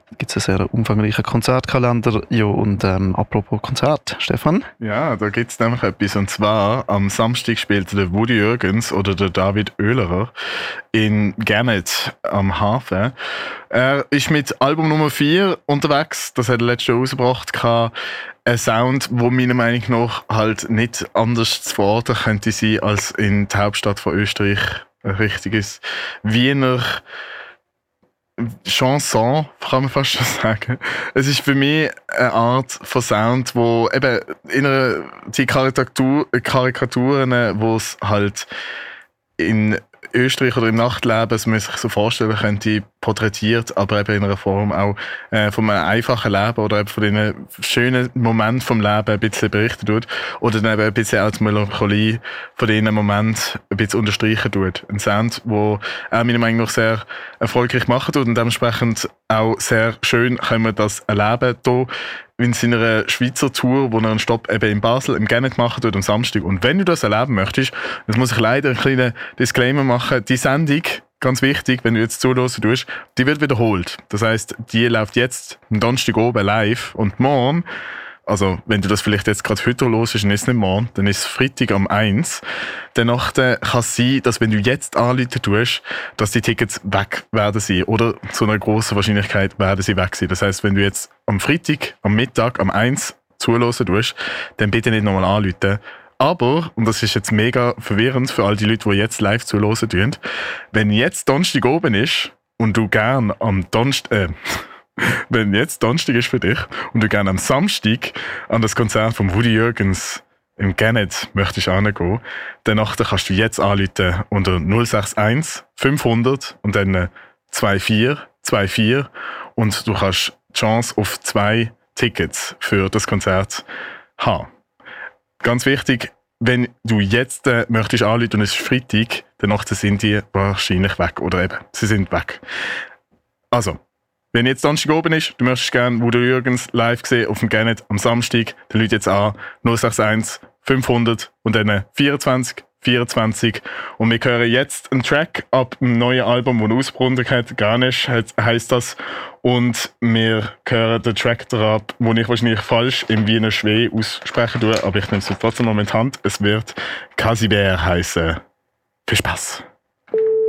gibt es einen sehr umfangreichen Konzertkalender. Ja, und apropos Konzert, Stefan? Ja, da gibt es nämlich etwas. Und zwar am Samstag spielt der Woody Jürgens oder der David Oehlerer in Gannett am Hafen. Er ist mit Album Nummer 4 unterwegs. Das hat er letztes Jahr rausgebracht. Ein Sound, wo meiner Meinung nach halt nicht anders zu verorten könnte sein als in der Hauptstadt von Österreich. Ein richtiges Wiener Chanson, kann man fast schon sagen. Es ist für mich eine Art von Sound, wo eben die Karikaturen, wo es halt in Österreich oder im Nachtleben, das man sich so vorstellen könnte, porträtiert, aber eben in einer Form auch von einem einfachen Leben oder eben von den schönen Momenten vom Leben ein bisschen berichten tut oder dann eben ein bisschen auch die Melancholie von diesen Momenten ein bisschen unterstreichen tut. Ein Sound, wo er meiner Meinung nach sehr erfolgreich machen tut und dementsprechend auch sehr schön können wir das erleben hier in seiner Schweizer Tour, wo er einen Stopp eben in Basel im Gannett machen tut am Samstag. Und wenn du das erleben möchtest, das muss ich leider einen kleinen Disclaimer machen, die Sendung, ganz wichtig, wenn du jetzt zuhören tust, die wird wiederholt. Das heisst, die läuft jetzt am Donnerstag oben live und morgen, also wenn du das vielleicht jetzt gerade heute hörst, dann ist es nicht morgen, dann ist es Freitag am 1. Danach kann es sein, dass wenn du jetzt anrufen tust, dass die Tickets weg werden sein. Oder zu einer grossen Wahrscheinlichkeit werden sie weg sein. Das heisst, wenn du jetzt am Freitag, am Mittag, am 1 zuhören tust, dann bitte nicht nochmal anrufen. Aber, und das ist jetzt mega verwirrend für all die Leute, die jetzt live zuhören tun, wenn jetzt Donnerstag oben ist und du gern am wenn jetzt Donnerstag ist für dich und du gerne am Samstag an das Konzert von Woody Jürgens im Gannett möchtest hingehen, dann kannst du jetzt anrufen unter 061 500 und dann 2424 und du kannst die Chance auf 2 Tickets für das Konzert haben. Ganz wichtig, wenn du jetzt möchtest anrufen und es ist Freitag, dann sind die wahrscheinlich weg. Oder eben, sie sind weg. Also, wenn jetzt Donnerstag oben ist, du möchtest gerne Woody Jürgens live sehen auf dem Gannett am Samstag, dann rufe jetzt an 061 500 und dann 2424. Und wir hören jetzt einen Track ab dem neuen Album, das ausgebracht hat, Garnish heisst das. Und wir hören den Track ab, den ich wahrscheinlich falsch im Wiener Schwee aussprechen tue, aber ich nehme es trotzdem momentan. Es wird Casiber heißen. Viel Spaß!